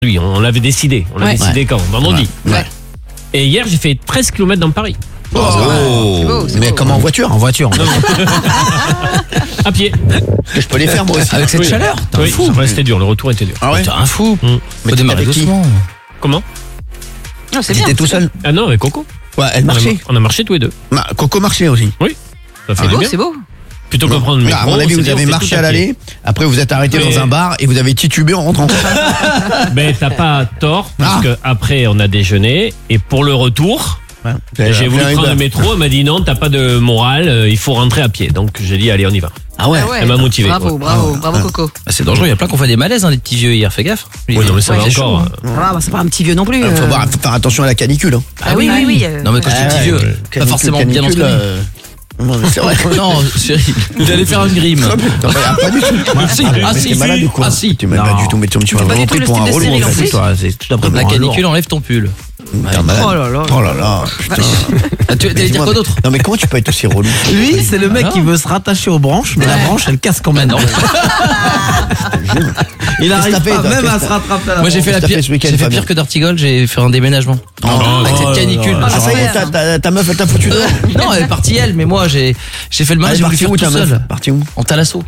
Lui, on l'avait décidé. On l'a décidé quand? Vendredi. Ouais. Et hier, j'ai fait 13 km dans Paris. C'est beau, c'est Mais beau. comment en voiture? En voiture. À pied. Parce que je peux les faire moi aussi. Avec cette chaleur, t'es un Oui, fou. c'était dur. Le retour était dur. Ah ouais? T'es un fou. Mais Faut démarrer avec qui? doucement. Comment? Non, c'est bien. T'étais tout seul? Ah non, avec Coco. Ouais, elle marchait. On a marché tous les deux. Coco marchait aussi. Ça fait C'est du beau, bien. c'est beau. Plutôt que de prendre le métro. À mon avis, on s'est vous dit, on avez fait marché tout à pied. l'aller, après vous êtes arrêté Mais- dans un bar et vous avez titubé en rentrant. Ben, t'as pas tort, parce que après, on a déjeuné. Et pour le retour, j'ai voulu prendre le métro. Elle m'a dit non, t'as pas de morale, il faut rentrer à pied. Donc, j'ai dit, allez, on y va. Ah ouais. Elle m'a motivé. Bravo, Ouais. bravo Coco. Ah, c'est dangereux, il y a plein qu'on fait des malaises, des petits vieux hier, fais gaffe. Oui, non, mais ça va c'est encore. chaud, Ah, bah, c'est pas un petit vieux non plus. Faut faire attention à la canicule. Hein. Ah oui. Non, mais quand je dis petit vieux, pas forcément bien entraîné. Non, mais c'est vrai. Non, chérie, il allait faire une grime. Non, pas du tout. Si, T'es malade ou quoi? Ah si. Tu m'es pas du tout, mais tu m'as pas vraiment du tout pris le pour un style de relou Cyril, en en fait. plus. Toi, La canicule, enlève ton pull. t'es malade. Oh là là. Oh là là, putain. Ah, tu allais dire quoi d'autre? Non mais comment tu peux être aussi relou? Lui, c'est le mec qui veut se rattacher aux branches, mais la branche, elle casse quand même. Non. Il Qu'est-ce arrive que t'as fait, pas toi? même à Qu'est-ce se rattraper à la Moi j'ai fait la Qu'est-ce que t'as pire, fait ce week-end, j'ai fait Fabien? pire que D'Artigol, j'ai fait un déménagement. Avec cette canicule. Ah ça y est, ta meuf elle t'a foutu dehors. Non, elle est partie elle, mais moi j'ai fait le mal, Elle est j'ai voulu partie faire où tout ta meuf? seul. Partie où? En Thalasso.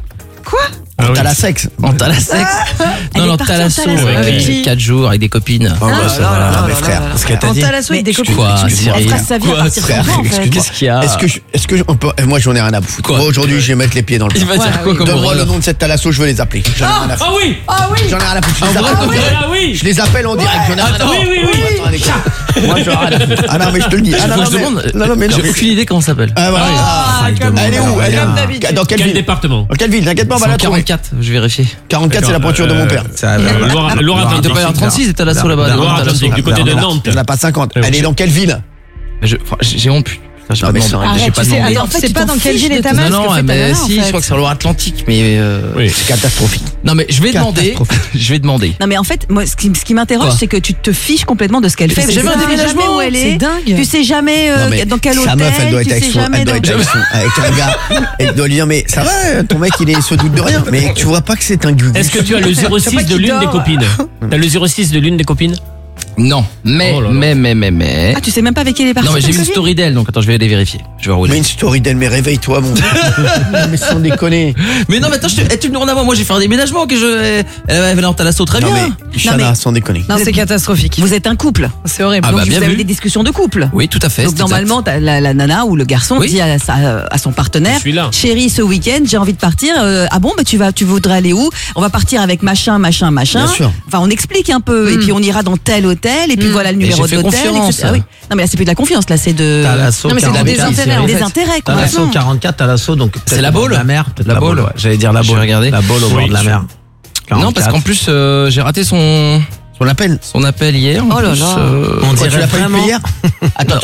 Ah oui. T'as la sexe. En Thalassex. Elle Non, est partie en Thalasso. Thalasso. Avec qui 4 jours avec des copines. Oh bah ça va, mes frères. Parce qu'elle t'a En dit. Thalasso avec des copines. Quoi, Elle Cyril? trace sa vie à Quoi, partir de frère, son temps, en fait. excuse-moi. Qu'est-ce qu'il y a? Est-ce que on peut, moi j'en ai rien à foutre. Quoi? Moi aujourd'hui je vais mettre les pieds dans le Il plat. va dire quoi comme Donne-moi le horreur? nom de cette Thalasso, je veux les appeler. J'en ai rien à foutre. Ah oui. J'en ai rien à foutre. Je les vrai, appelle. Ah oui. Je les appelle en direct. J'en ai rien à Attends, foutre. oui. Moi j'en ai rien à foutre. Ah non mais je te le dis. Ah non, Faut que non, je mais- demande. Non mais non. J'ai aucune idée comment ça s'appelle. Ah voilà. Elle est où? Elle est Comme où? d'habitude. Dans quelle Quel ville? département? Dans quelle ville? T'inquiète pas, on va la trouver. 44, je vais vérifier. 44 c'est la pointure de mon père. Il Loire-Atlantique. doit pas y avoir 36 et Thalasso là-bas. Loire-Atlantique, du côté de Nantes. Il n'y en a pas 50. Elle est dans quelle ville? J'ai honte. Putain, j'ai Non, pas mais demandé. ça aurait J'ai Arrête, pas tu sais, demandé. attends, tu sais pas dans quelle ville est ta Non, meuf, non, ce que fait ta mais nana, en si, fait. je crois que c'est en Loire-Atlantique, mais Oui. C'est catastrophique. non, mais je vais demander. Catastrophique. Je vais demander. Non mais en fait, moi, ce qui m'interroge, Quoi? c'est que tu te fiches complètement de ce qu'elle fait. J'ai Tu fait un sais déménagement, jamais où elle est. c'est dingue. Tu sais jamais Non, mais dans quel sa hôtel. meuf, elle doit être tu avec sais son, jamais elle doit dans être avec un gars. Elle doit lui dire, mais ça va, ton mec, il se doute de rien. Mais tu vois pas que c'est un gugus. Est-ce que tu as le 06 de l'une des copines? T'as le 06 de l'une des copines? Non, mais, Oh là là. mais. Ah, tu sais même pas avec qui elle est partie. Non, mais j'ai vu une cette story d'elle, donc attends, je vais aller vérifier. Je vais Mais rouler. une story d'elle, mais réveille-toi, mon gars. Non, mais sans déconner. Mais non, mais attends, tu me demandes à moi. Moi, j'ai fait un déménagement que elle est en Thalasso, très Non, bien. mais, Chana, sans déconner. Non, c'est catastrophique. Vous êtes un couple. C'est horrible. Ah Donc bah, vous bien avez vu. des discussions de couple. Oui, tout à fait. Donc c'est exact. normalement, la nana ou le garçon Oui. dit à son partenaire, Je suis là. chérie, ce week-end, j'ai envie de partir. Ah bon, bah tu voudrais aller où? On va partir avec machin. Bien sûr. Enfin, on explique un peu. Et puis on ira dans tel hôtel. Et puis voilà le numéro j'ai de fait l'hôtel. confiance. Ah oui. Non, mais là c'est plus de la confiance. Là, c'est de Thalasso, Non, mais c'est du 44, désintérêt, en des fait. intérêts. Thalasso complètement. 44, Thalasso, donc peut-être C'est la au bord Baule de la mer, peut-être La Baule. ouais. J'allais dire la Je vais Baule. regarder. La Baule au bord Oui, de la mer. Non, parce qu'en plus, j'ai raté son appel. appel hier. En Oh là plus, là. On Quoi, tu dirait l'as pas eu vraiment. hier? Attends.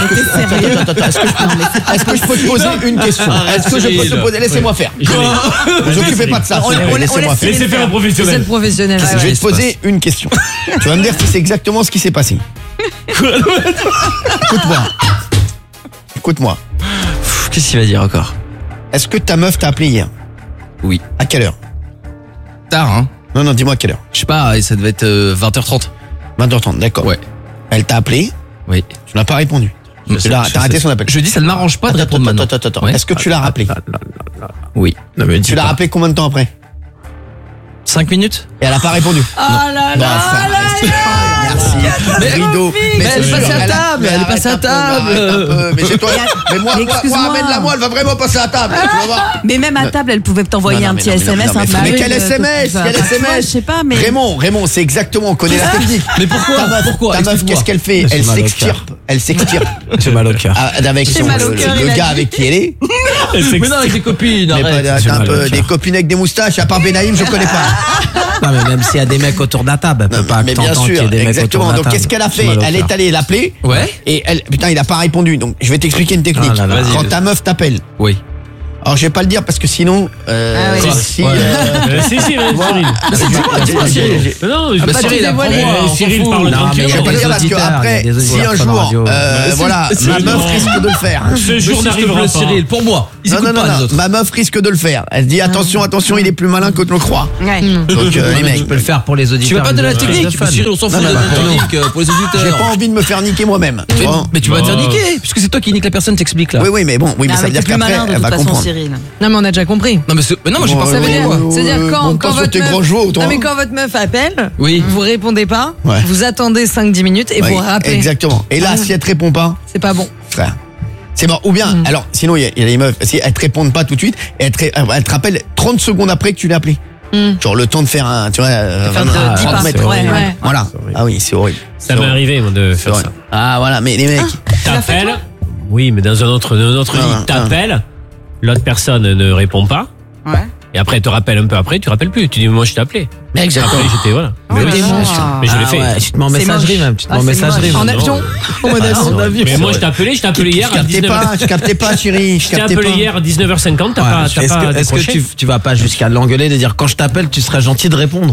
Est-ce que je peux te poser une question? Est-ce que je peux te poser? Laissez-moi faire. Ne vous occupez pas de ça. Laissez-moi faire. Laissez faire un C'est professionnel. le professionnel. Je vais te poser une question. Tu vas me dire si c'est exactement ce qui s'est passé. Écoute-moi. Qu'est-ce qu'il va dire encore? Est-ce que ta meuf t'a appelé hier? Oui. À quelle heure? Tard, hein? Non, dis-moi à quelle heure. Je sais pas, ça devait être 20h30. 20h30, d'accord. Ouais. Elle t'a appelé, Oui. tu n'as pas répondu. T'as arrêté son appel. Je dis, ça ne m'arrange pas de répondre maintenant. Attends. Ouais. Est-ce que tu l'as rappelé? Oui. Non, mais dis Tu l'as pas. rappelé combien de temps après? 5 minutes? Et elle a pas répondu. Ah là Non, là. frère, merci. Rideau. Mais elle est passée à table, elle est passée à table. Mais c'est toi. Mais moi, excuse-moi. amène-la moi, elle va vraiment passer à table. Tu vas voir. Mais même à table, elle pouvait t'envoyer Non, un mais petit non, mais SMS. non, mais un mais truc, quel SMS? enfin, Quel tu vois, SMS? Je sais pas, mais. Raymond, c'est exactement, on connaît la technique. Mais pourquoi? Ta meuf, Pourquoi? ta meuf, Explique-moi. qu'est-ce qu'elle fait? J'ai Elle mal au s'extirpe. Elle s'extirpe. J'ai mal au cœur. Avec J'ai mal au cœur, le il a gars dit. avec qui elle est. Mais non, avec les copines, Mais arrête. pas j'ai un mal au peu cœur. des copines avec des moustaches, à part Benaïm, je connais pas. Non, mais même s'il y a des mecs autour de la table, elle peut pas Mais bien t'entendre qu'il y sûr, ait des mecs autour exactement. de la Donc table. qu'est-ce qu'elle a J'ai fait? mal au Elle cœur. est allée l'appeler. Ouais. Et elle, putain, il a pas répondu. Donc je vais t'expliquer une technique. Ah là là. Quand Vas-y. ta meuf t'appelle, Oui. Alors je vais pas le dire parce que sinon oui. si Non, Cyril, Cyril parle tranquille. je vais pas le dire parce que après si un jour voilà ma meuf risque de le faire. Ce jour n'arrivera pas. Cyril, pour moi. Ils écoutent pas les autres. Ma meuf risque de le faire. Elle se dit attention, il est plus malin que tu le crois. Ouais. Donc les mecs, Tu peux le faire pour les auditeurs. Tu veux pas de la technique? Cyril, on s'en fout de la technique pour les auditeurs. j'ai pas envie de me faire niquer moi-même. Mais tu vas te faire niquer, puisque c'est toi qui nique la personne, t'expliques là. Oui, mais bon, mais ça veut dire qu'après elle va comprendre. Cyril. Non mais on a déjà compris. Non, mais non, moi j'ai pas Ça veut dire, quand Pas sur votre tes meuf, gros chevaux, toi. non mais quand votre meuf appelle, Oui. vous répondez pas, Ouais. vous attendez 5-10 minutes et Oui, vous rappelez. exactement. Et là, si elle te répond pas, C'est pas bon. frère, c'est mort. Ou bien, alors, sinon, il y a les meufs, si elles te répondent pas tout de suite, et elles te rappellent 30 secondes après que tu l'as appelé. Genre le temps de faire un, tu vois, 10 30 pas. mètres. Ouais. Voilà. Ah oui, c'est horrible. Ça m'est arrivé moi, de faire ça. Ah voilà, mais les mecs, T'appelles. Oui, mais dans une autre vie, t'appelles. L'autre personne ne répond pas. Ouais. Et après, elle te rappelle un peu après, tu rappelles plus. Tu dis, moi, je t'ai appelé. Exactement. Après, j'étais, voilà. Oh là là. Mais je l'ai fait. Tu te mets en messagerie moche. même. Tu te mets Ah, en c'est messagerie. moche. En même. avion. En avion. Mais moi, je t'ai appelé hier à 19h. je captais pas, chérie, je Je t'ai captais appelé pas. hier à 19h50, t'as pas Est-ce que décroché. tu vas pas jusqu'à l'engueuler de dire quand je t'appelle tu serais gentil de répondre?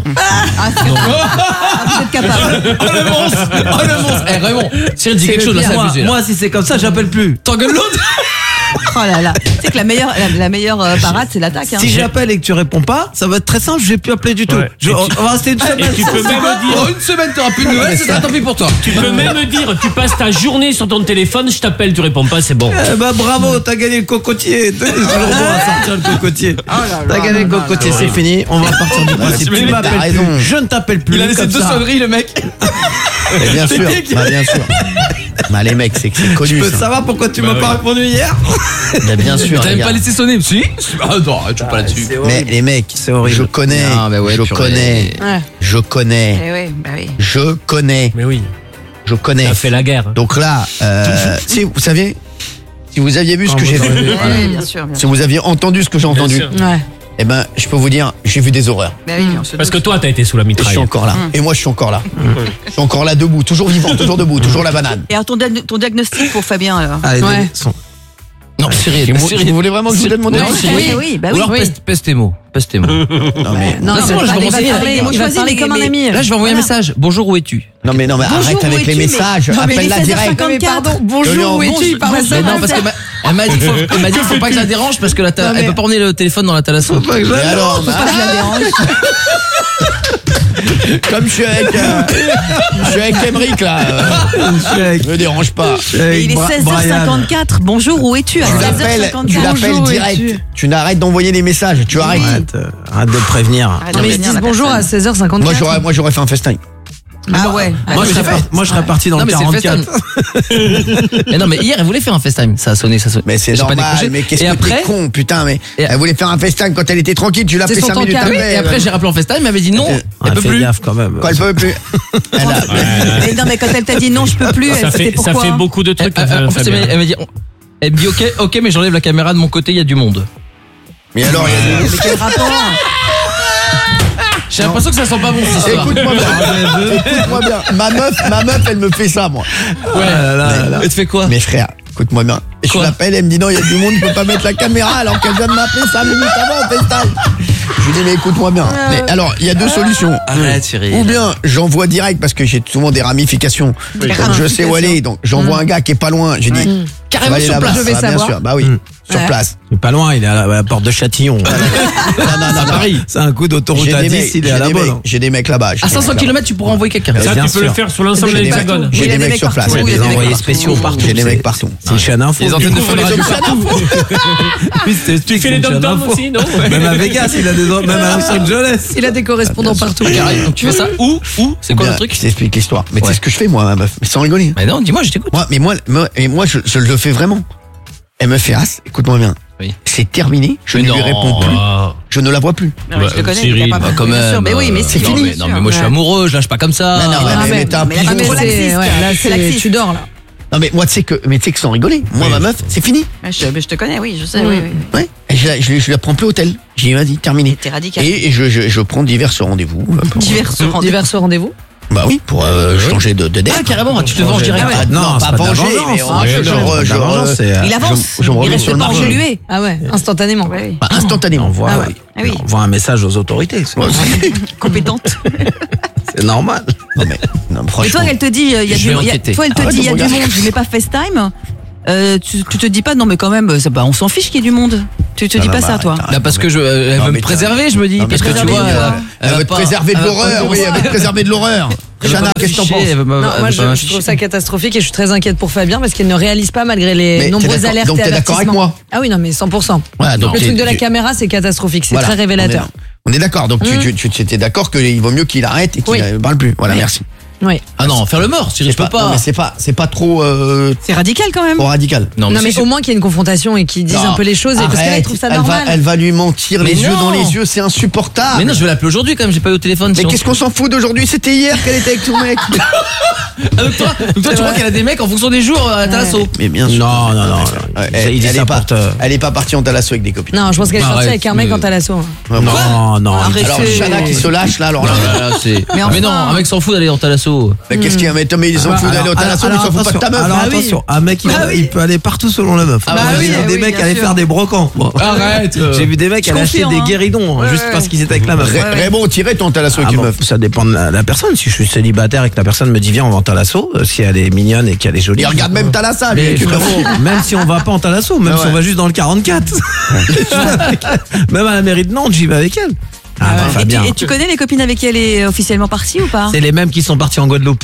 Vous êtes capable. Oh le monstre. Eh Raymond, Cyril dit quelque chose là, c'est abusé. Moi si c'est comme ça j'appelle plus. T'engueules l'autre. Oh là là. Tu sais que la meilleure parade, c'est l'attaque. Hein. Si j'appelle et que tu réponds pas, ça va être très simple, je vais plus appeler du tout. Ouais. On va rester une semaine. Et tu peux même dire, Une semaine t'auras plus de nouvelles, c'est ça, tant pis pour toi. tu peux même dire, tu passes ta journée sur ton téléphone, je t'appelle, tu réponds pas, c'est bon. Eh ben bravo, t'as gagné le cocotier. C'est toujours bon à sortir le cocotier. T'as gagné le cocotier, c'est fini. On va partir du principe. Tu t'as m'appelles raison. plus, je ne t'appelle plus. Il a laissé comme 2 ça. sonneries le mec. Mais bien sûr, bien sûr. Bah les mecs, c'est connu. Tu peux ça. savoir pourquoi tu m'as pas répondu hier? Mais bien sûr. T'as les même pas gars. laissé sonner. Si. Ah non, tu joues pas là-dessus. Mais les mecs, C'est horrible. je connais, Non, mais ouais, je purée. connais, Ouais. je connais, Eh oui, bah oui. je connais, Mais oui, je connais. t'as fait la guerre. Donc là, si vous saviez, si vous aviez vu ce que j'ai vu, Oui, bien sûr. si vous aviez entendu ce que j'ai entendu, sûr. Ouais. eh ben, je peux vous dire, j'ai vu des horreurs. Bah oui, on se Parce que doute. toi, t'as été sous la Et je mitraille. suis encore là. Et moi, je suis encore là. Je suis encore là debout, toujours vivant, toujours debout, toujours la banane. Et alors ton diagnostic pour Fabien alors Allez, Ouais. Non, Cyril. Vous voulez vraiment que je vous donne mon Non, avis? Cyril. Oui, bah Ou oui. alors oui. pèse tes mots. Pèse tes mots. Non mais, Non, Là, c'est bon, je vais il va commencer. parler, il va parler comme un ami. Là, je vais envoyer un message. Bonjour, où es-tu? non mais arrête où avec les es-tu, mais- messages, Non, mais appelle-la il est direct. 16h54. Mais pardon, Je lui bonjour, où envoie- es-tu? Il parle à Mais ça. non, parce qu'elle m'a dit qu'il faut pas que je la dérange parce que Non, mais- elle peut pas emmener le téléphone dans la thalasso. Mais alors, Faut pas que je la dérange. comme je suis avec Emeric là, me dérange pas. Et il est 16h54. Bonjour, où es-tu à Tu l'appelles 16h54? Bonjour, direct. es-tu Tu n'arrêtes d'envoyer des messages. Tu arrêtes. Arrête de le prévenir. Arrête Non, de mais ils se prévenir disent la bonjour à personne. 16h54. Moi j'aurais fait un FaceTime. Ah ouais. Moi je serais parti dans Non, le mais c'est le 44. Mais non, mais hier, elle voulait faire un FaceTime. Ça a sonné, ça a sonné. Mais c'est J'ai pas normal. décroché. Mais qu'est-ce Et que après, t'es con, putain. Mais Et- elle voulait faire un FaceTime quand elle était tranquille. Tu l'as C'est fait son 5 temps minutes carré. après. et après, j'ai rappelé en FaceTime, elle m'avait dit non, elle peut Fais plus. gaffe quand même. Quand elle peut plus. Elle a- Mais non, mais quand elle t'a dit non, je peux plus, Ça c'était fait pourquoi? beaucoup de trucs. En fait, Fabien. elle m'a dit, elle me dit ok, mais j'enlève la caméra de mon côté, il y a du monde. Mais alors, il y a des. Mais quel rapport? J'ai l'impression que ça sent pas bon cette histoire. Écoute-moi bien. Écoute-moi bien. Ma meuf, elle me fait ça, moi. Ouais, elle te fait quoi? Mais frère, écoute-moi bien. Et je Quoi l'appelle, elle me dit non, il y a du monde, je peux pas mettre la caméra alors qu'elle vient de m'appeler 5 minutes avant au FaceTime. Je lui dis mais écoute-moi bien. Mais alors, il y a deux solutions. Arrête, Cyril. Ou bien j'envoie direct parce que j'ai souvent des ramifications. Donc je sais où aller, donc j'envoie un gars qui est pas loin. J'ai dit Carrément sur place. Je vais bien savoir. sûr. Bah oui, sur Ouais. place. Il est pas loin, il est à la porte de Châtillon. Non, Paris. C'est un coup d'autoroute à 10, il est à la bonne. J'ai des mecs là-bas. À 500 km, tu pourras envoyer quelqu'un. Ça, bien tu peux le sûr. faire sur l'ensemble de J'ai des mecs- l'hexagone. J'ai Il y a des des mecs mecs sur place. partout, il y a Des des mecs envoyés partout. spéciaux partout. J'ai des mecs partout. C'est chaîne info. Les antennes de Fun Radio. Tu fais les dom-toms aussi, non? Même à Vegas, il a des même à Los Angeles. Il a des correspondants partout. Carré. Donc tu fais ça où? C'est quoi Bien, le truc? Je t'explique l'histoire. Mais tu Ouais. sais ce que je fais moi, ma meuf. Mais sans rigoler. Mais non, dis-moi, je t'écoute. Moi, je le fais vraiment. Elle me fait as, écoute-moi bien. Oui. C'est terminé, je ne lui réponds plus. Je ne la vois plus. Non, mais je te connais, Cyril, t'es capable. Bah, quand Bien même. sûr, mais oui, mais c'est non, fini. mais- Non, mais moi je suis amoureux, je lâche pas comme ça. Non, mais t'as un mais la pigeon. femme est trop laxiste. Ouais, là, C'est laxiste. tu dors là. Non mais moi tu sais que sans rigoler, moi ma meuf, c'est fini. Ouais, je te connais, oui, je sais, oui, oui. Ouais. Et je la prends plus au hôtel. J'ai dit vas-y, terminé. T'es radical. Et je prends divers rendez-vous. Divers rendez-vous. Divers rendez-vous. Bah oui, pour changer de dette. Ah, carrément, tu te venges direct. Ah, non, pas venger, mais Il avance. je me Il remets reste sur le pas marché. englué. Ah ouais, instantanément. Oui. Bah, instantanément. On voit, Ah ouais. Ah oui. on voit un message aux autorités. Compétente. C'est normal. Non, Et franchement. toi, elle te dit, il y a Je vais enquêter. toi, elle te dit, il y a du monde, je mets pas FaceTime. Tu te dis pas, non, mais quand même, on s'en fiche qu'il y ait du monde. Tu te dis pas ça, toi. Là, parce que elle Non, veut mais me préserver, je me dis. Non, mais Parce que tu préserver, vois, elle veut te préserver de l'horreur, oui, elle veut te préserver de l'horreur. Chana, qu'est-ce que t'en penses? Non, moi je trouve ça catastrophique et je suis très inquiète pour Fabien parce qu'il ne réalise pas malgré les Mais nombreuses t'es d'accord- alertes donc et t'es d'accord avec avertissements. moi? Ah oui, non, mais 100%. Voilà, donc Le truc de la tu- caméra, c'est catastrophique, c'est Voilà, très révélateur. On est d'accord, donc tu étais d'accord qu'il vaut mieux qu'il arrête et qu'il Oui. ne parle plus. Voilà, Oui. merci. Oui. Ah non, faire le mort, Cyril, je peux Non, pas. mais c'est pas trop C'est radical quand même. radical. Non, mais c'est- au moins qu'il y ait une confrontation et qu'ils disent Non, un peu les choses. Et parce que là, ils arrête, trouvent ça elle normal. elle va lui mentir Mais les yeux non. dans les yeux, c'est insupportable. Mais non, je vais l'appeler aujourd'hui quand même, j'ai pas eu au téléphone. Mais sinon- qu'est-ce qu'on s'en fout d'aujourd'hui? C'était hier qu'elle était avec ton mec. Ah, donc toi, tu crois qu'elle a des mecs en fonction des jours à Talasso? Mais bien sûr. Non. Elle, Il dit elle ça est pas, pour te- elle est pas partie en talasso avec des copines. Non, je pense qu'elle est sortie Arrête, avec un mec mais- en talasso. Vraiment. Non. Arrête. Alors c'est- Chana qui se lâche là, alors là. Mais Mais non, enfin. un mec s'en fout d'aller en Talasso. Mais qu'est-ce qu'il y a? Mais ils s'en foutent d'aller au talasso, mais ils s'en foutent pas de ta meuf. Alors Ah oui. attention, un mec il peut aller partout selon la meuf. Ah bah J'ai oui, vu des oui, mecs bien aller sûr. faire des brocants. moi. Arrête. J'ai vu des mecs aller acheter confirme, des hein. guéridons juste Ouais, parce qu'ils étaient avec la meuf. Raymond, tirez ton talasso avec Ah une bon, meuf. ça dépend de la personne. Si je suis célibataire et que la personne me dit viens on va en talasso, si elle est mignonne et qu'elle est jolie. Il regarde même Talassa, lui. Mais tu frérot, comprends. même si on va pas en talasso, même Ah si ouais. on va juste dans le 44, je vais avec elle. Même à la mairie de Nantes, j'y vais avec elle. Ah, bah, Et Fabien. tu connais les copines avec qui elle est officiellement partie ou pas? C'est les mêmes qui sont partis en Guadeloupe.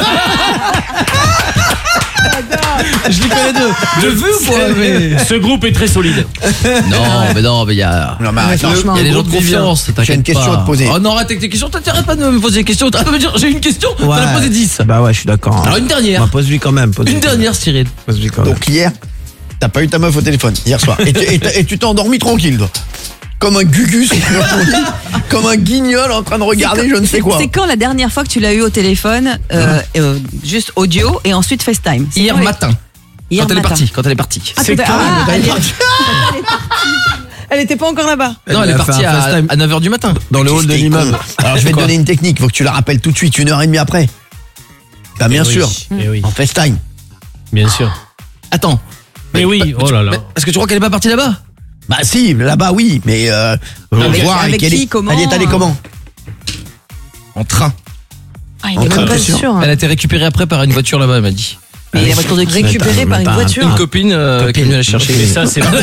Je les connais deux. De vue ou quoi? Mais- Ce groupe est très solide. Non, mais il y a. Non, mais attends, franchement. Il y a des gens de confiance, J'ai t'inquiète une question pas. à te poser. Oh non, arrête avec tes questions, t'arrêtes pas de me poser des questions. T'arrêtes pas de me dire j'ai une question, t'en as posé 10. Bah ouais, je suis d'accord. Alors une dernière. Bah, pose-lui quand même. Une dernière, Cyril. Pose-lui quand même. Donc hier, t'as pas eu ta meuf au téléphone, hier soir. Et tu t'es endormi tranquille, toi. Comme un gugus, comme un guignol en train de regarder je ne sais quoi. C'est quand la dernière fois que tu l'as eu au téléphone, juste audio et ensuite FaceTime? C'est Hier quand les- matin. Hier Quand elle est matin. partie. Quand elle est partie. Ah, C'est quand- quand ah, elle est elle est- partie. Elle était pas encore là-bas. Non, elle est a fait partie un à FaceTime. 9h du matin. Dans le hall de T'es l'immeuble. con. Alors je vais te donner une technique, faut que tu la rappelles tout de suite, 1h30 après. Bah bien sûr, Eh oui, en FaceTime. bien sûr. Attends. Mais oui, oh là là. Est-ce que tu crois qu'elle est pas partie là-bas? Bah si, là-bas oui, mais voir avec elle qui, est- comment elle y est allée comment? En train. Ah, il En est train, même pas t'es sûr sûr. Elle a été récupérée après par une voiture là-bas, elle m'a dit. Mais la voiture de qui? Récupérée par une voiture. Une copine qui est venue la chercher. Mais ça, c'est Non,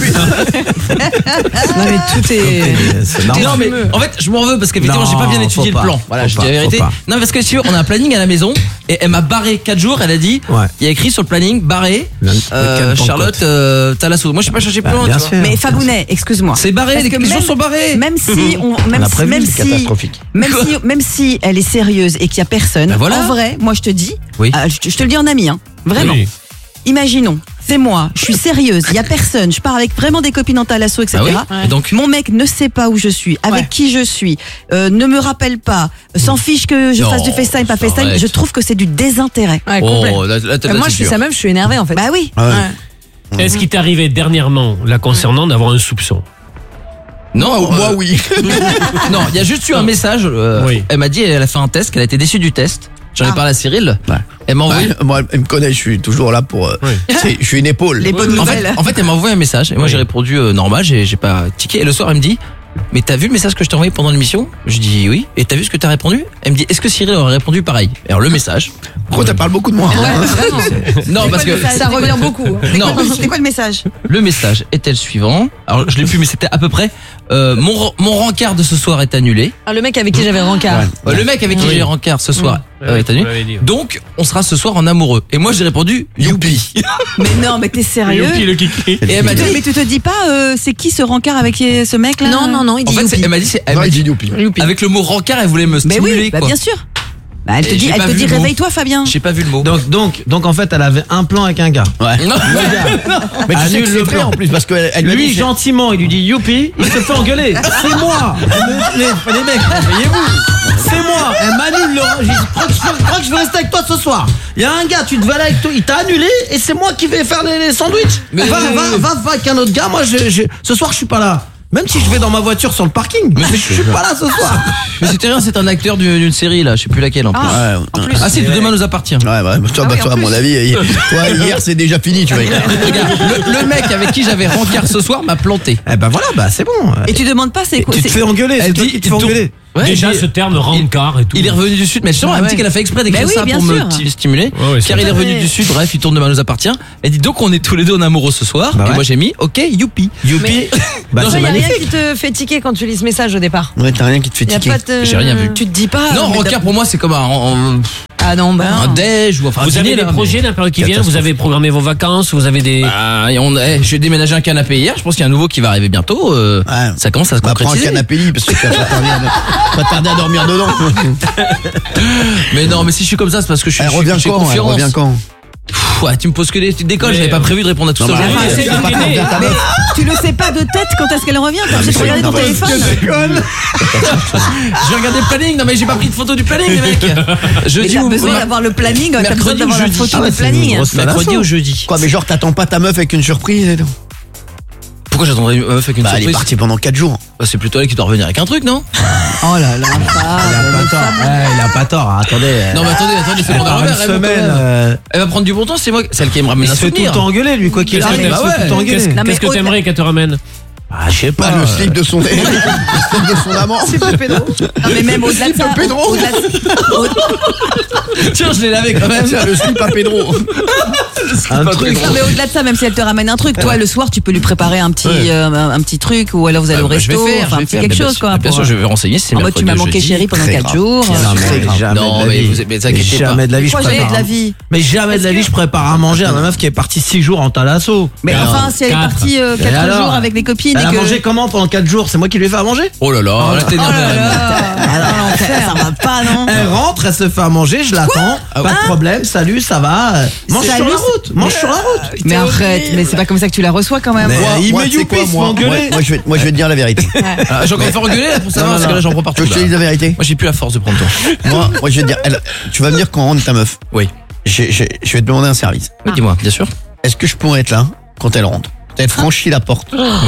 mais tout est. C'est normal. Non mais en fait je m'en veux parce qu'effectivement j'ai pas bien Non, étudié faut le pas, plan. Voilà, faut je dis pas, la vérité. faut pas. Non parce que si on a un planning à la maison et elle m'a barré 4 jours, elle a dit Ouais. il y a écrit sur le planning barré Week-end Charlotte Talasso. Moi je sais pas chercher plus loin. bien tu vois. sûr. Mais Fabounet, excuse-moi. C'est barré, Parce les que jours même- sont barrés. Même si On a prévu, c'est catastrophique. même si elle est sérieuse et qu'il y a personne, Ben voilà. en vrai, moi je te dis, Oui. je te le dis en ami, hein, vraiment. Oui. Imaginons, c'est moi, je suis sérieuse, il y a personne, je pars avec vraiment des copines en talasso, etc. Ah oui. Et donc Mon mec ne sait pas où je suis, avec Ouais. qui je suis, ne me rappelle pas, s'en fiche que je Non, fasse du FaceTime, pas FaceTime. arrête. Je trouve que c'est du désintérêt. Ouais, complet. oh là Moi, je suis sa meuf, je suis énervée en fait. Bah oui. Ah ouais. Ouais. Est-ce qu'il t'est arrivé dernièrement, la concernant, d'avoir un soupçon? Non, Moi oui. non, il y a juste eu un message. Oui. Elle m'a dit elle a fait un test, qu'elle a été déçue du test. J'en ai Ah. parlé à Cyril. Ouais. Elle m'a envoyé. Moi, elle me connaît, je suis toujours là pour. Je suis une épaule. Les bonnes En fait, nouvelles. elle m'a envoyé un message et moi Oui. j'ai répondu normal, j'ai pas tiqué. Et le soir elle me dit mais t'as vu le message que je t'ai envoyé pendant l'émission? Je dis oui. Et t'as vu ce que t'as répondu? Elle me dit est-ce que Cyril aurait répondu pareil? Et alors le message. Pourquoi tu parles beaucoup de moi? Non parce que Ça revient beaucoup. non. C'était quoi le message? Le message était le suivant. Alors je l'ai plus mais c'était à peu près mon rencard de ce soir est annulé. Ah, le mec avec qui j'avais rencard. Le mec avec qui j'ai rencard ce soir est annulé. Donc on sera ce soir en amoureux. Et moi j'ai répondu youpi. Mais non, mais t'es sérieux? Youpi le kiki. Et elle m'a dit Mais tu te dis pas, c'est qui ce rencard avec ce mec là? Non, il en dit fait youpi. elle m'a dit elle Non, m'a il dit dit youpi. Youpi. avec le mot rencard elle voulait me Mais stimuler oui, bah quoi. bien sûr. Bah, elle te Et dit, j'ai pas vu le mot. réveille-toi Fabien. J'ai pas vu le mot. Donc en fait, elle avait un plan avec un gars. Ouais. Non. Mais tu sais Annule que le c'est vrai plan. en plus parce qu'elle lui a Lui, dit. gentiment, il lui dit youpi, il se fait engueuler. C'est moi. Les mecs, réveillez-vous. C'est moi. Elle m'annule le. J'ai dit, crois que je vais rester avec toi ce soir. Il y a un gars, tu devais aller avec toi, il t'a annulé et c'est moi qui vais faire les sandwichs. Mais- Va avec un autre gars. Moi, ce soir, je suis pas là. Même si je vais dans ma voiture sur le parking, mais je suis pas là ce soir. Mais c'était rien, c'est un acteur d'une série là, je sais plus laquelle en plus. Ah si, Demain nous appartient. Ouais, toi, à mon avis, toi, hier, c'est déjà fini, tu vois. Regarde, le mec avec qui j'avais rencard ce soir m'a planté. Eh ben voilà, bah c'est bon. Et tu demandes pas c'est quoi? Tu te fais engueuler, c'est toi qui te fais engueuler. Ouais, Déjà, ce terme rencard et tout. Il est revenu du sud, mais justement, elle me dit qu'elle a fait exprès d'écrire ça pour me stimuler. Car il est revenu du sud, bref, il tourne Demain nous appartient. Elle dit donc on est tous les deux en amoureux ce soir. Et moi j'ai mis ok, youpi. Youpi. Bah, il n'y a rien qui te fait tiquer quand tu lis ce message au départ. Ouais, t'as rien qui te fait tiquer. J'ai rien vu. Tu te dis pas. Non, rencard pour moi c'est comme Ah non, bah. un déj ou enfin. Vous avez des projets la période qui vient? Vous avez programmé vos vacances? Vous avez des. J'ai déménagé un canapé hier. Je pense qu'il y a un nouveau qui va arriver bientôt. Ça commence à se concrétiser. Prends un canapé lit parce que tu vas pas tarder à dormir dedans. Mais non, mais si je suis comme ça, c'est parce que je suis. Reviens quand? Ouais, tu me poses que des décolles, j'avais pas prévu de répondre à tout ça. Mais tu le sais pas de tête quand est-ce qu'elle revient? J'ai regardé ton téléphone. J'ai regardé le planning. Non mais j'ai pas pris de photo du planning, les mecs. Jeudi ou besoin d'avoir le planning, t'as besoin d'avoir la photo du planning. Mercredi ou jeudi. Quoi, mais genre t'attends pas ta meuf avec une surprise et tout? Pourquoi j'attendrais une meuf avec une surprise? Elle est partie pendant 4 jours. C'est plutôt elle qui doit revenir avec un truc, non? Oh là là, il a pas tort, attendez. Non mais attendez, c'est bon, une semaine. Elle va prendre du bon temps, c'est moi, celle qui me ramène un souvenir. Il se fait tout le temps engueuler, lui, quoi qu'il arrive. Qu'est-ce que t'aimerais qu'elle te ramène? Ah, je sais pas. Le slip de son amant. C'est pas Pedro. Non mais même au-delà de ça. Pedro. Tiens, je l'ai lavé quand même. Le slip à Pedro. Un truc. Non mais au-delà de ça, même si elle te ramène un truc, toi le soir tu peux lui préparer un petit truc ou alors vous allez au resto, enfin quelque chose quoi. Bien sûr, je vais renseigner. C'est en mode tu m'as manqué chérie pendant 4 jours. Non mais vous inquiétez pas. Jamais de la vie je prépare. Mais jamais de la vie je prépare à manger à ma meuf qui est partie 6 jours en Thalasso. Mais enfin si elle est partie 4 jours avec les copines. Elle a mangé comment pendant 4 jours? C'est moi qui lui ai fait à manger? Oh là là, là t'es énervé. Ça va pas non. Elle rentre, elle se fait à manger, je l'attends. Pas de problème, salut, ça va. Mange sur la route. Mange sur la route. Mais arrête, mais c'est pas comme ça que tu la reçois quand même. Il me youpi, il se fait engueuler. Moi je vais te dire la vérité. J'ai encore fait engueuler pour savoir parce que là j'en prends partout. Je te dis la vérité. Moi j'ai plus la force de prendre toi. Moi je vais te dire, tu vas me dire quand rentre ta meuf. Oui. Je vais te demander un service. Oui, dis-moi, bien sûr. Est-ce que je pourrais être là quand elle rentre? Peut-être franchir la porte.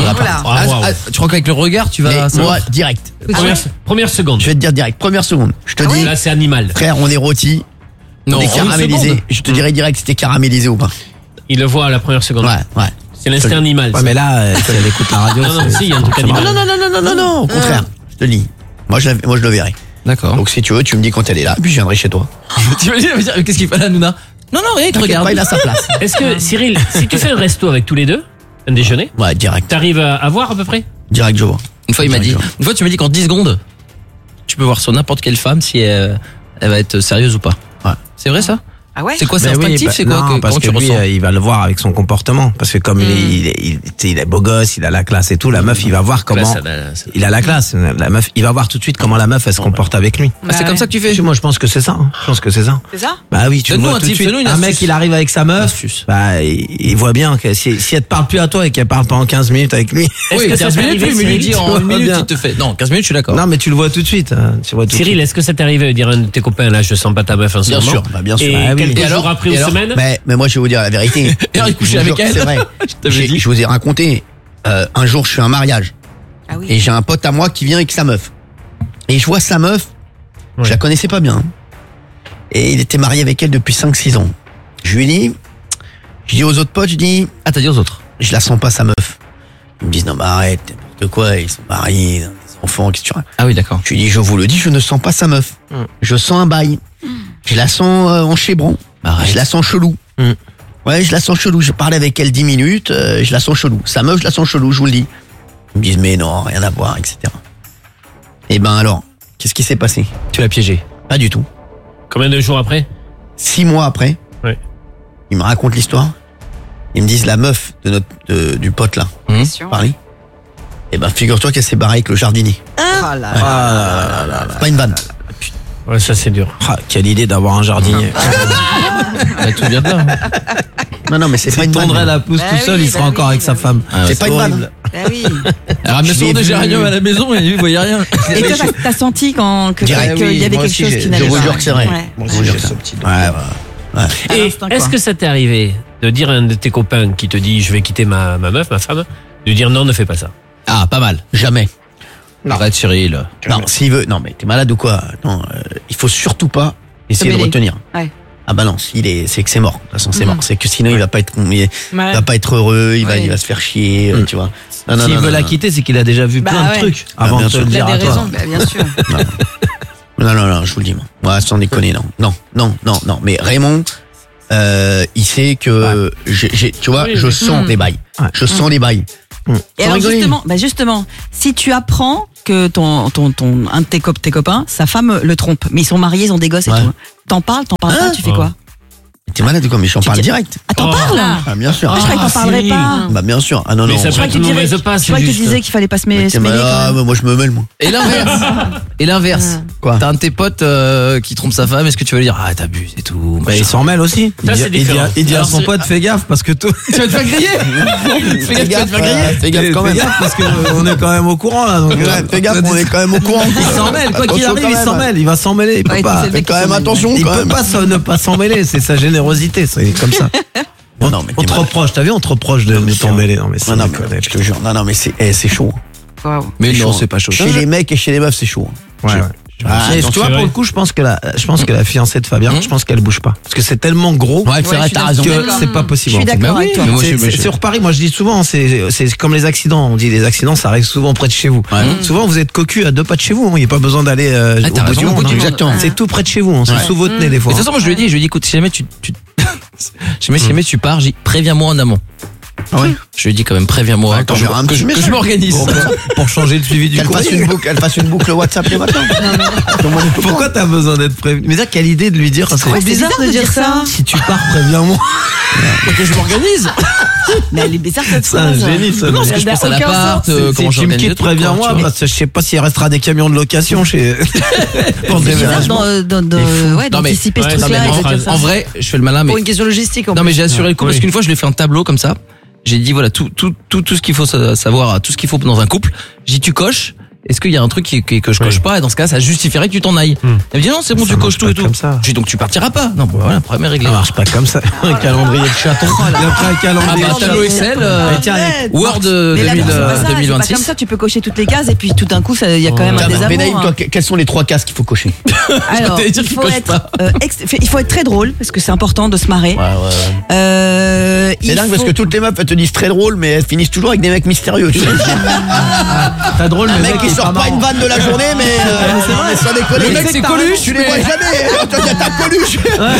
Tu crois qu'avec le regard tu vas. Moi direct. Première seconde. Je vais te dire direct. Première seconde. Je te dis. Là c'est animal. Frère, on est rôti. Non, on est caramélisé. Je te dirais direct si t'es caramélisé ou pas. Il le voit à la première seconde. Ouais. C'est l'instinct animal. Ouais, mais là, elle écoute la radio. Non, si, il y a un truc animal. Non, au contraire. Je te le dis. Moi, je le verrai. D'accord. Donc, si tu veux, tu me dis quand elle est là, puis je viendrai chez toi. T'imagines, elle va dire, qu'est-ce qu'il fait là, Nouna? Non, rien, il te regarde. Il a sa place. Est-ce que, Cyril, si tu fais un resto avec tous les deux, un déjeuner, ouais, direct. T'arrives à voir à peu près? Direct, je vois. Une fois, tu m'as dit qu'en 10 secondes, tu peux voir sur n'importe quelle femme si elle va être sérieuse ou pas. Ouais. C'est vrai ça? Ah ouais? C'est quoi, c'est instinctif? C'est quoi? Non, parce que lui, il va le voir avec son comportement. Parce que comme il est beau gosse, il a la classe et tout, la meuf, il va voir comment. Il a la classe. La meuf, il va voir tout de suite comment la meuf, elle se comporte avec lui. C'est comme ça que tu fais? Moi, je pense que c'est ça. Je pense que c'est ça. C'est ça? Bah oui, tu vois tout de suite. Un mec, il arrive avec sa meuf. Bah, il voit bien que si elle te parle plus à toi et qu'elle parle pendant 15 minutes avec lui. Oui, 15 minutes, mais lui dire en 1 minute, il te fait. Non, 15 minutes, je suis d'accord. Non, mais tu le vois tout de suite. Cyril, est-ce que ça t'est arrivé de dire à un de tes copains, là, je sens pas ta meuf en ce moment? Bien sûr, bien sûr. Et quelques jours après ou semaine? Mais moi, je vais vous dire la vérité. Et il couchait avec elle. C'est vrai. Je vous ai raconté. Un jour, je suis à un mariage. Ah oui. Et j'ai un pote à moi qui vient avec sa meuf. Et je vois sa meuf. Je la connaissais pas bien. Et il était marié avec elle depuis 5-6 ans. Je lui dis aux autres potes, ah, t'as dit aux autres? Je la sens pas sa meuf. Ils me disent, non, mais arrête, n'importe quoi, ils sont mariés, des enfants, qu'est-ce que tu racontes? Ah oui, d'accord. Je lui dis, je vous le dis, je ne sens pas sa meuf. Je sens un bail. Je la sens en chébron. Je la sens chelou. Ouais, je la sens chelou. Je parlais avec elle 10 minutes, je la sens chelou. Sa meuf, je la sens chelou, je vous le dis. Ils me disent, mais non, rien à voir, etc. Et ben alors, qu'est-ce qui s'est passé? Tu l'as piégé? Pas du tout. Combien de jours après? 6 mois après. Ouais. Ils me racontent l'histoire. Ils me disent, la meuf du pote là, Paris. Et ben figure-toi qu'elle s'est barrée avec le jardinier. Pas une vanne. Ouais, ça c'est dur. Ah, quelle idée d'avoir un jardinier. Tout vient de là. Non, mais c'est pas une vanne. Il tondrait la pousse tout seul, il serait encore avec sa femme. C'est pas une vanne. Bah oui. Alors, mais souvent des géraniums à la maison et lui, vous voyez rien. Et toi, t'as senti qu'il y avait quelque chose qui n'allait pas. Je vous jure que c'est vrai. Ouais. Je vous jure que c'est petit. Ouais. Et est-ce que ça t'est arrivé de dire à un de tes copains qui te dit je vais quitter ma meuf, ma femme, de dire non, ne fais pas ça? Ah, pas mal. Jamais. Arrête, Cyril. Non, s'il veut. Non, mais t'es malade ou quoi? Non, il faut surtout pas essayer de mêler. retenir. Ouais. Ah bah non, c'est que c'est mort. De toute façon, c'est mort. C'est que sinon il va pas être heureux, il va se faire chier, tu vois. S'il veut la quitter, c'est qu'il a déjà vu plein de trucs avant de te le Il dire a à des toi. raisons, bien sûr. Non, je vous le dis, moi. Ouais, sans déconner, non. Mais Raymond, il sait que tu vois, je sens des bails. Ouais. Je sens des bails. Et alors justement, si tu apprends que un de tes copains, sa femme le trompe, mais ils sont mariés, ils ont des gosses et Ouais. tout. T'en parles pas, tu fais quoi? T'es malade ou quoi? Mais j'en parle direct. Ah, t'en parles? Ah, bien sûr. Je croyais que t'en parlerais pas. Bah bien sûr. Ah non, Mais ça je peut être une mauvaise passe. Je croyais que tu disais qu'il fallait pas se mêler. t'es malade. quand même. Moi je me mêle, moi. Et l'inverse. Quoi? T'as un de tes potes qui trompe sa femme, est-ce que tu vas lui dire ah t'abuses et tout? Bah, il s'en mêle aussi. Ça, c'est différent. Il dit à Alors, son c'est- pote, fais gaffe parce que toi. Tu vas te faire griller. Fais gaffe quand même. Fais gaffe parce qu'on est quand même au courant là. Donc, Ouais, fais gaffe, on est quand même au courant. Il s'en mêle, quoi qu'il Attention arrive, quand il même. s'en mêle, il va s'en mêler, il peut Ouais, pas. c'est le Fais mec quand qui même s'en mêle. attention Il quand peut même. pas ne pas s'en mêler, c'est sa générosité, c'est comme ça. Non, mais On t'es te malade. reproche, t'as vu, on te reproche de t'en mêler. Non, mais c'est Non, mais je te jure. Non, mais c'est chaud. Waouh. Mais C'est non, chaud. c'est pas chaud. Chez les mecs et chez les meufs, c'est chaud. Ouais. Ah, Et non, tu vois, c'est pour vrai. le coup, je pense que la fiancée de Fabien, je pense qu'elle bouge pas. Parce que c'est tellement gros Ouais, c'est vrai, t'as raison. que d'accord. c'est pas possible. Je suis en fait. d'accord Bah oui, avec toi. mais moi, C'est sur Paris, moi je dis souvent, c'est comme les accidents. On dit les accidents, ça arrive souvent près de chez vous. Souvent, vous êtes cocu à 2 pas de chez vous. Il n'y a pas besoin d'aller t'as au bout raison, du monde. hein. Exactement. C'est tout près de chez vous. C'est sous votre nez des Mais fois. de toute façon, moi je lui ai dit, écoute, si jamais si jamais tu pars, préviens-moi en amont. Ah ouais. Je lui ai dit quand même, préviens-moi Attends, que j'aurai un petit je message. m'organise. Pour changer le suivi du Qu'elle fasse courrier. elle fasse une boucle WhatsApp les matins. Pourquoi t'as besoin d'être prévenu? Mais ça, quelle idée de lui dire ça. Ouais, c'est bizarre de dire ça. Si tu pars, préviens-moi. Que je m'organise. Mais elle est bizarre cette C'est un phrase. génie, ça. Non, parce que je pense à aucun l'appart, Si comment tu me j'organise le quittes, truc, quoi, préviens-moi, tu vois. parce que je sais pas s'il restera des camions de location chez. Pour le C'est bizarre déménagement. ouais, Non, mais- d'anticiper ce ouais, truc-là. non, mais et de dire ça. En vrai, je fais le malin, mais Pour une question logistique en non, plus. mais j'ai assuré le coup parce Oui. qu'une fois, je lui ai fait un tableau comme ça. J'ai dit voilà tout ce qu'il faut savoir, tout ce qu'il faut dans un couple. J'ai dit tu coches. Est-ce qu'il y a un truc que je coche pas et dans ce cas ça justifierait que tu t'en ailles. Elle me dit non c'est bon Ça tu marche coches tout pas et tout. comme ça. J'ai dit donc tu partiras pas. Non bon, voilà le problème est réglé. Ça marche pas comme ça. Un calendrier de chaton. Il a pris un Ah calendrier. bah tableau Excel. Mais tiens, Word Mais là, c'est pas ça, c'est pas 2026. comme ça, tu peux cocher toutes les cases et puis tout d'un coup, il y a quand même un Tiens, désamour. Benaïm, hein. toi, quelles sont les 3 cases qu'il faut cocher? Alors, t'allais dire il qu'il faut coche être, pas. il faut être très drôle parce que c'est important de se marrer. C'est Il dingue parce faut- que toutes les meufs elles te disent très drôle, mais elles finissent toujours avec des mecs mystérieux. Tu sais. T'as drôle, Un mais mec qui sort pas une vanne de la journée, mais sans déconner. Le mec, c'est Coluche, Tu les mais- vois jamais. Attends, il y a ta Coluche.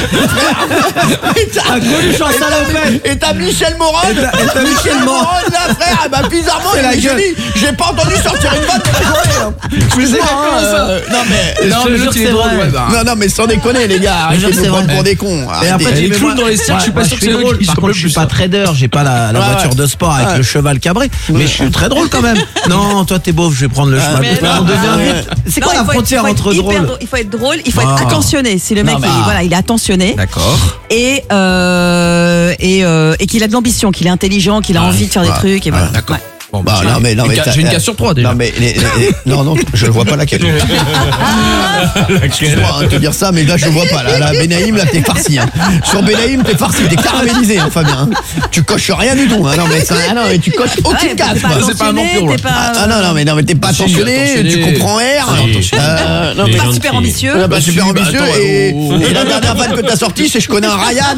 Et t'as Coluche en salopette. Et t'as Michel Morin. Et t'as Michel Morin. là, frère. Ah bah, bizarrement, C'est il la est gueule. joli. J'ai pas entendu sortir une vanne de la journée. hein. Excuse-moi. Non, mais. Non, mais l'autre, il est drôle, ouais, bah. Non, mais sans déconner, les gars. Arrêtez de nous prendre pour des cons. Et après, Arrêtez. tu les mets clowns dans les cirques, je suis pas sûr que c'est eux qui Par sont contre, le je suis plus, pas ça. trader, j'ai pas la voiture de sport avec le cheval cabré, mais je suis très drôle quand même. Non, toi t'es beauf, je vais prendre le cheval. mais non. On devient vite. C'est quoi Non, la il faut frontière être entre hyper drôle? Il faut être drôle, il faut Ah. être attentionné. Si le mec, mais- il est attentionné D'accord. et qu'il a de l'ambition, qu'il est intelligent, qu'il a envie de faire des trucs et voilà. D'accord. Ouais. Bon, Bah, non, mais j'ai une case sur 3 déjà. Non, mais non, je vois pas laquelle. Excuse-moi de te dire ça, mais là je vois pas. Là, Benaïm, là t'es farci. Hein. Sur Benaïm, t'es farci, t'es caramélisé, hein, Fabien. Tu coches rien du tout. Hein. Non, mais mais tu coches aucune Ouais, case. t'es pas quoi. c'est pas un attentionné, vampire, t'es pas. Non, mais t'es pas Si, attentionné, attentionné. tu comprends R. Non, Les mais Pas gens super qui- ambitieux. bah, super ambitieux. attends, Et la oh. dernière vanne que t'as sortie, c'est je connais un Ryan.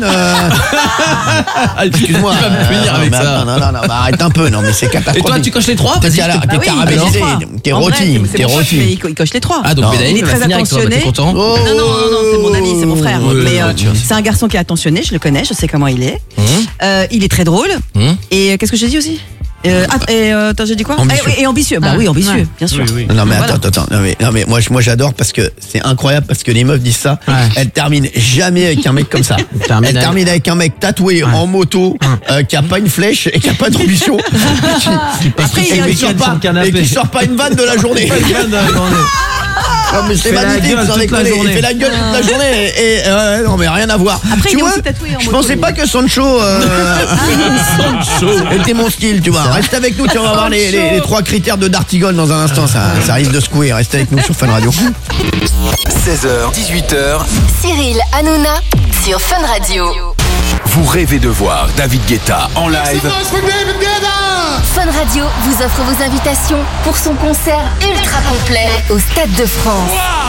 Excuse-moi. Il va me punir avec mais ça. attends, non, bah, arrête un peu. Non, mais c'est Et catastrophique. toi tu coches les 3? T'es Vas-y. caramélisé, Bah oui, caramélisé, t'es En vrai, rôti, c'est t'es mon chef, mais rôti. il coche les 3. Ah donc Non. Benaïm Il est va très finir avec toi, bah, t'es attentionné. content? Non, c'est mon ami, c'est mon frère. Ouais, mais ouais, tu vois. c'est un garçon qui est attentionné, je le connais, je sais comment il est. Il est très drôle. Et qu'est-ce que j'ai dit aussi attends, j'ai dit quoi? Ambitieux. Et ambitieux. Bah oui, ambitieux, bien sûr. Oui, oui. Non mais Voilà. attends, non mais moi j'adore parce que c'est incroyable parce que les meufs disent ça, Ouais. elles terminent jamais avec un mec comme ça. terminent Elles terminent avec un mec tatoué en moto, qui a pas une flèche et qui a pas d'ambition, Après, et il qui sort sur le pas canapé. et qui sort pas une vanne de la journée. Non mais c'est Fait la magnifique, gueule sans toute la déconner. Il journée. fait la gueule toute la journée et non mais rien à voir. Après, tu il est vois, aussi tatoué en je moto, pensais lui. pas que Sancho était mon style, tu vois. Reste avec nous, tu vas voir les 3 critères de Dartigol dans un instant, ça risque de secouer. Reste avec nous sur Fun Radio. 16h, 18h, Cyril Hanouna sur Fun Radio. Vous rêvez de voir David Guetta en live? Fun Radio vous offre vos invitations pour son concert ultra complet au Stade de France.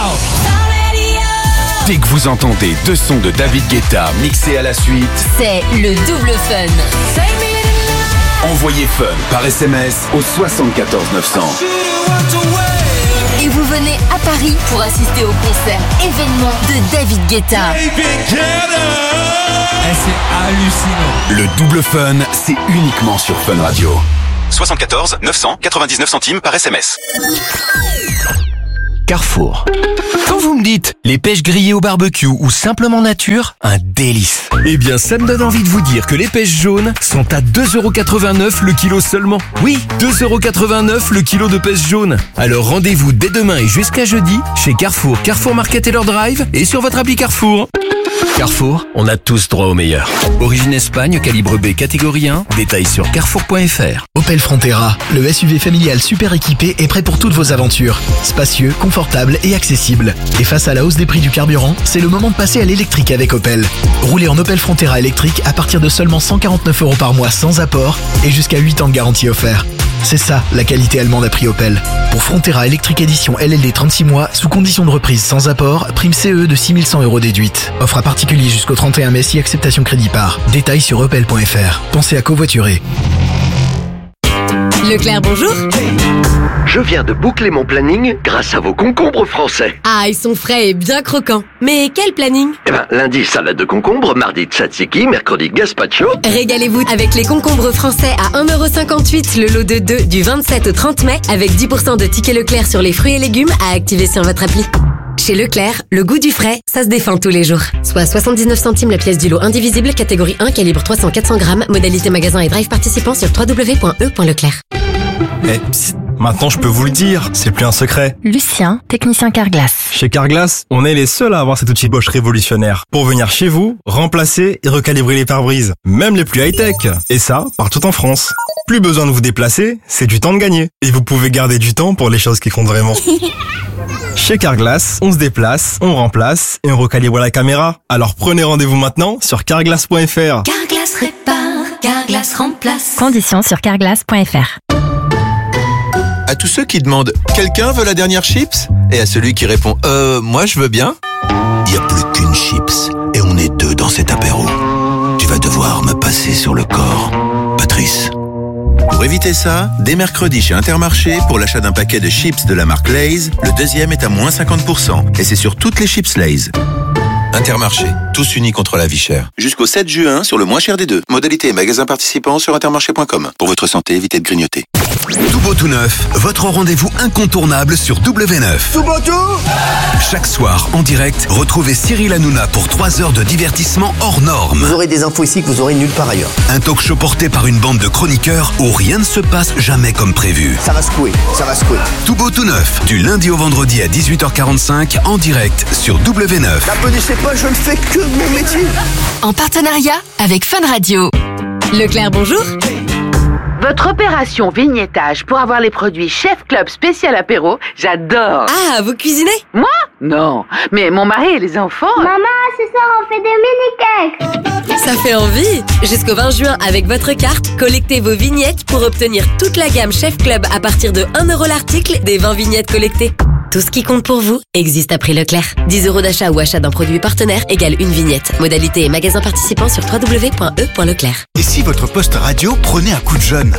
Dès que vous entendez 2 sons de David Guetta mixés à la suite, c'est le double fun. envoyez Fun par SMS au 74 900. Et vous venez à Paris pour assister au concert événement de David Guetta. C'est hallucinant. Le double Fun, c'est uniquement sur Fun Radio. 74 900 99 centimes par SMS. Carrefour. Quand vous me dites les pêches grillées au barbecue ou simplement nature, un délice. Eh bien, ça me donne envie de vous dire que les pêches jaunes sont à 2,89€ le kilo seulement. Oui, 2,89€ le kilo de pêches jaunes. Alors rendez-vous dès demain et jusqu'à jeudi chez Carrefour, Carrefour Market et leur drive et sur votre appli Carrefour. Carrefour, on a tous droit au meilleur. Origine Espagne, calibre B, catégorie 1. Détails sur carrefour.fr. Opel Frontera, le SUV familial super équipé est prêt pour toutes vos aventures. Spacieux, confortable et accessible. Et face à la hausse des prix du carburant, c'est le moment de passer à l'électrique avec Opel. Roulez en Opel Frontera électrique à partir de seulement 149€ par mois sans apport et jusqu'à 8 ans de garantie offert. C'est ça, la qualité allemande à prix Opel. Pour Frontera électrique édition LLD 36 mois, sous condition de reprise sans apport, prime CE de 6100€ déduite. Offre à particulier jusqu'au 31 mai si acceptation crédit par. Détails sur opel.fr. Pensez à covoiturer. Leclerc, bonjour. Je viens de boucler mon planning grâce à vos concombres français. Ah, ils sont frais et bien croquants. Mais quel planning? Lundi, salade de concombre, mardi, tzatziki, mercredi, gazpacho. Régalez-vous avec les concombres français à 1,58€ le lot de 2 du 27 au 30 mai avec 10% de tickets Leclerc sur les fruits et légumes à activer sur votre appli. Chez Leclerc, le goût du frais, ça se défend tous les jours. Soit 79 centimes la pièce du lot indivisible, catégorie 1, calibre 300-400 grammes, modalité magasin et drive participant sur www.e.leclerc. Psst, maintenant je peux vous le dire, c'est plus un secret. Lucien, technicien Carglass. Chez Carglass, on est les seuls à avoir cet outil Bosch révolutionnaire pour venir chez vous, remplacer et recalibrer les pare-brises, même les plus high-tech. Et ça, partout en France. Plus besoin de vous déplacer, c'est du temps de gagner. Et vous pouvez garder du temps pour les choses qui comptent vraiment. Chez Carglass, on se déplace, on remplace et on recalibre la caméra. Alors prenez rendez-vous maintenant sur carglass.fr. Carglass répare, Carglass remplace. Conditions sur carglass.fr. À tous ceux qui demandent « Quelqu'un veut la dernière chips ?» et à celui qui répond « Moi je veux bien ?» Il n'y a plus qu'une chips et on est 2 dans cet apéro. Tu vas devoir me passer sur le corps, Patrice. Pour éviter ça, dès mercredi chez Intermarché, pour l'achat d'un paquet de chips de la marque Lay's, le deuxième est à moins 50%. Et c'est sur toutes les chips Lay's. Intermarché, tous unis contre la vie chère. Jusqu'au 7 juin sur le moins cher des deux. Modalité et magasin participants sur intermarché.com. Pour votre santé, évitez de grignoter. Tout beau tout neuf, votre rendez-vous incontournable sur W9. Tout beau tout. Chaque soir, en direct, retrouvez Cyril Hanouna pour 3 heures de divertissement hors normes. Vous aurez des infos ici que vous aurez nulle part ailleurs. Un talk show porté par une bande de chroniqueurs où rien ne se passe jamais comme prévu. Ça va secouer, ça va secouer. Tout beau tout neuf, du lundi au vendredi à 18h45 en direct sur W9. N'applaudissez pas, je ne fais que mon métier. En partenariat avec Fun Radio. Leclerc, bonjour. Votre opération vignettage pour avoir les produits Chef Club spécial apéro, j'adore. Ah, vous cuisinez? Moi? Non, mais mon mari et les enfants... Maman, ce soir on fait des mini-cakes. Ça fait envie. Jusqu'au 20 juin, avec votre carte, collectez vos vignettes pour obtenir toute la gamme Chef Club à partir de 1€ l'article des 20 vignettes collectées. Tout ce qui compte pour vous existe à prix Leclerc. 10€ d'achat ou achat d'un produit partenaire égale une vignette. Modalité et magasin participant sur www.e.leclerc. Et si votre poste radio prenait un coup de jeune?